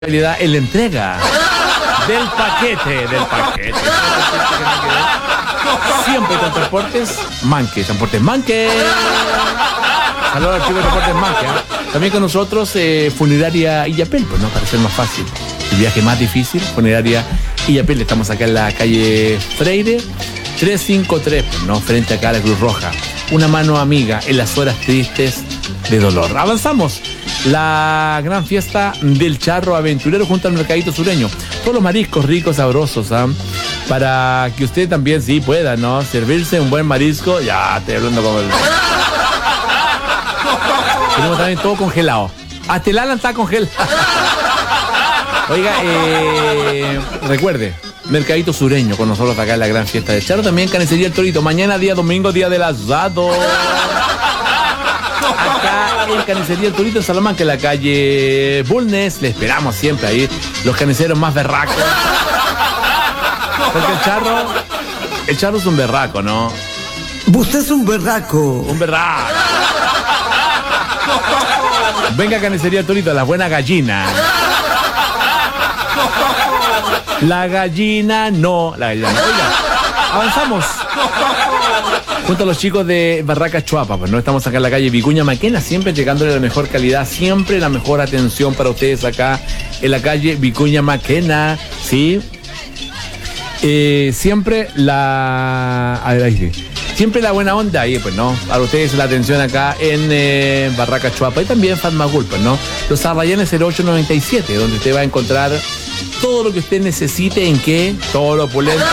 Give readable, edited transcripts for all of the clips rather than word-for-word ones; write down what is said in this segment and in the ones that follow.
En la entrega del paquete. Siempre con Transportes Manque. Saludos al chico de Transportes Manque. También con nosotros Funeraria Illapel, pues no, para ser más fácil. El viaje más difícil, Funeraria Illapel. Estamos acá en la calle Freire 353, pues no, frente acá a la Cruz Roja. Una mano amiga en las horas tristes de dolor. Avanzamos. La gran fiesta del charro aventurero junto al mercadito sureño. Todos los mariscos ricos, sabrosos, para que usted también sí pueda, ¿no? Servirse un buen marisco. Ya, estoy hablando como el... Tenemos también todo congelado. Hasta el Alan está congelado. Oiga, recuerde, mercadito sureño con nosotros acá en la gran fiesta del charro. También Carnicería El Torito. Mañana, día domingo, día del asado. Acá en Carnicería El Torito en Salamanca, en la calle Bulnes. Le esperamos siempre ahí, los carniceros más berracos. Porque el charro es un berraco, ¿no? Usted es un berraco. Un berraco. Venga a Carnicería El Torito, la buena gallina. La gallina no. Oiga, avanzamos. Junto a los chicos de Barracas Chuapa, pues no, estamos acá en la calle Vicuña Maquena, siempre llegándole la mejor calidad, siempre la mejor atención para ustedes acá en la calle Vicuña Maquena, ¿sí? Siempre la... A ver, ahí sí. Siempre la buena onda ahí, pues, ¿no? Para ustedes la atención acá en Barracas Chuapa y también Fatmagul, pues, ¿no? Los Arrayanes 0897, donde usted va a encontrar todo lo que usted necesite, ¿en qué? Todo lo opulento.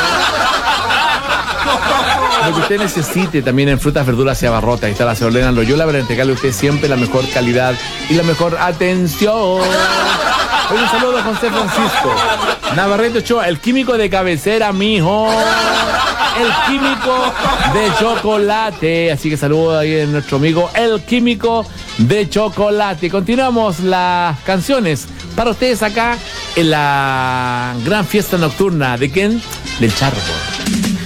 Lo que usted necesite también en frutas, verduras y abarrotas. Ahí está la Señora Loyola para entregarle a usted siempre la mejor calidad y la mejor atención. Hoy un saludo a José Francisco Navarrete Ochoa, el químico de cabecera, mijo. El químico de chocolate. Así que saludo ahí a nuestro amigo el químico de chocolate. Continuamos las canciones para ustedes acá en la gran fiesta nocturna. ¿De quién? Del charro.